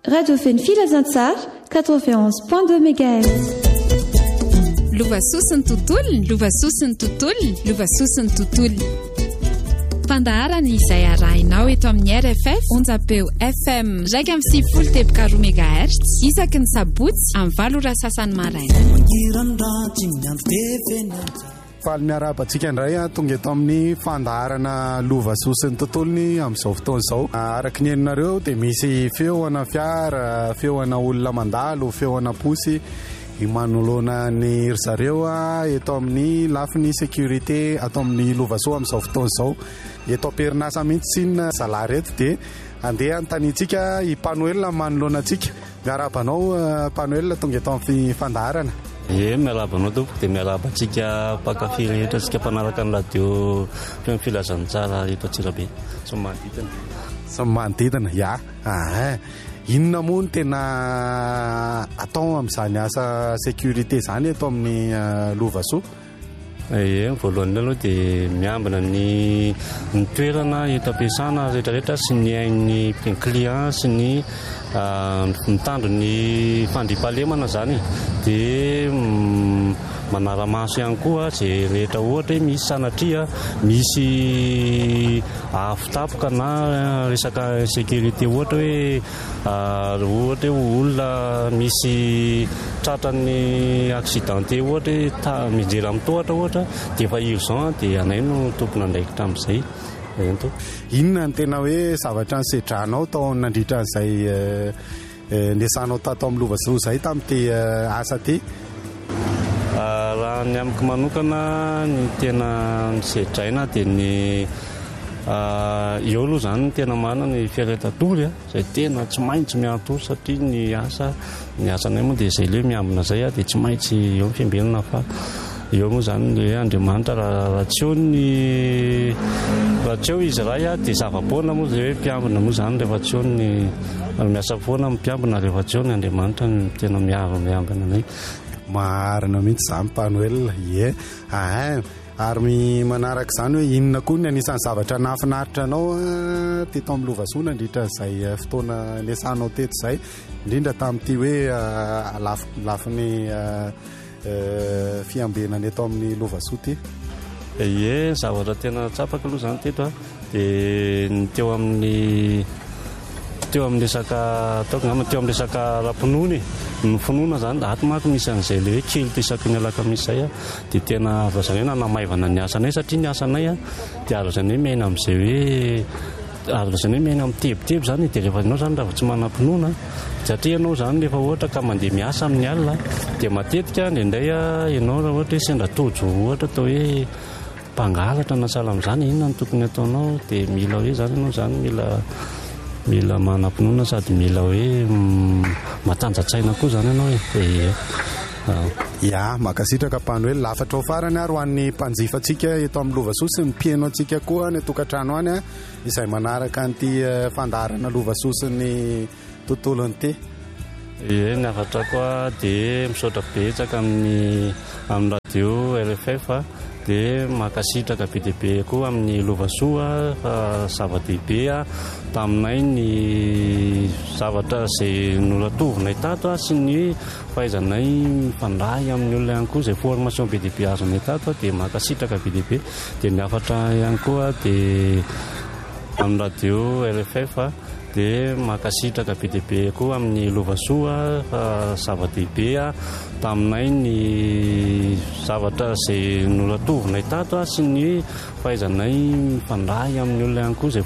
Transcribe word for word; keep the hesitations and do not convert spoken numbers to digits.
Radio Feny Filazantsara quatre-vingt-onze point deux mégahertz. Lovasosin'ny tontolony, lovasosin'ny tontolony, lovasosin'ny tontolony. Fandaharana izay arahinao eto amin'ny R F F onjapeo F M raika amby sivifolo teboka roa mégahertz isaky ny sabotsy amin'ny valo ora sasany maraina. Faly miarabantsika indray tonga eto amin'ny fandaharana lovasosin'ny tontolony amin'izao fotoana izao. Araka ny heninareo dia misy feoana fiara, feoana olona mandalo, feoana posy manoloana ny ry zareo eto amin'ny lafin'ny sécurité atao amin'ny lovasoa amin'izao fotoana izao. Eto am-perinasa mihitsy ny zalahy reto dia andeha antanitsika i Panoel manoloana antsika. Miarabanao Panoel tonga eto amin'ny fandaharana. Ie, miarabanao tompoko dia miarabantsika mpakafy rehetra sika mpanaraka ny radio Feny Filazantsara eto Antsirabe. Samy manodidina. Samy manodidina, ia. Ah, inona moa no tena atao amin'izany asa sécurité izany eto amin'ny lovasoa? Ie, voalohany aloha dia miambina ny ny toerana eto ampiasana rehetrarehetra sy ny ain'ny client sy ny mitandro ny fandriampahalemana zany dia manara-maso ihany koa izay rehetra ohatra hoe misy sanatria, misy afitapoka na resaka sécurité ohatra hoe ohatra hoe olona misy tratran'ny accidenté ohatra hoe mijery amin'ny tohatra ohatra dia efa urgent dia anay no tompona andraikitra amin'izay. Inona ny tena hoe zavatra nisedranao tao nandritra an'izay niasanao tato amin'ny lovasoa izay tamin'ity asa ty? Raha ny amiko manokana ny tena nisedraina dia ny eo aloha izany ny tena marina ny fiaretatory izay tena tsy maintsy miantory satria ny asa ny asanay moa dia izay le miambina izay dia tsy maintsy eo ny fiambelana fa eo moa izany le Andriamanitra raha tsy eo ny raha tsy eo izy iray dia zava-poana moa izay hoe mpiambina moa izany rehefa tsy eo ny miasa foana mpiambina rehefa tsy eo ny Andriamanitra ny tena miaro miambina anay. Maharina mihitsy izany Panoel. Ie, ah, ary manaraka izany hoe inona koa ny anisan'ny zavatra nahafinaritra anao teto amin'ny lovasoa nandritra izay fotoana niasanao teto izay, indrindra tamin'ity hoe lafin'ny fiambenana eto amin'ny lovasoa ty? Ie, zavatra tena tsapaka aloha izany teto dia ny teo amin'ny teo amin'ny resaka ataoko ngamba teo amin'ny resaka rampinoany ny finoana izany da ato manko misy an'izay le hoe kely isaky ny alakamisy izay dia tena azo izany hoe nanamaivana ny asanay satria ny asanay dia azo izany hoe miaina amin'izay hoe azo izany hoe miaina amin'ny tebotebo izany dia rehefa ianao izany raha tsy manam-pinoana satria ianao izany rehefa ohatra ka mandeha miasa amin'ny alina dia matetika indraindray ianao raha ohatra hoe sendra tojo ohatra atao hoe mpangalatra na sahala amin'izany inona ny tokony ataonao dia mila hoe izany ianao izany mila mila manam-pinoana sady mila hoe matanjatsaina koa izany ianao hoe. Ia, makasitraka Panoel lafatra ho farany ary ho an'ny mpanjifantsika eto amin'ny lovasoa sy ny mpieno antsika koa ny tokantrano any izay manaraka an'ity fandaharana lovasoa sy ny tontolony ty. Ie, ny afatra koa dia misaotra betsaka amin'ny amin'ny radio R F F dia makasitraka be dia be koa amin'ny lovasoa fa zava-dehibe taminay ny zavatra izay noratovinay tato sy ny fahaizanay mifandray amin'ny olona ihany koa izay formation be dia be azonay tato dia makasitraka be dia be dia ny afatra ihany koa dia amin'ny radio R F F dia makasitraka be dia be koa amin'ny lovasoa fa zava-dehibe taminay ny zavatra izay noratovinay tato sy ny fahaizanay mifandray amin'ny olona ihany koa izay